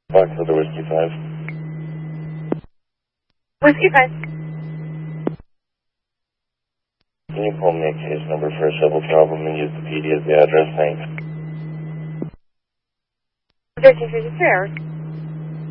Box of the Whiskey 5. Whiskey 5. Can you pull me a case number for a shovel problem and use the PD as the address? Thanks. 1353 hours.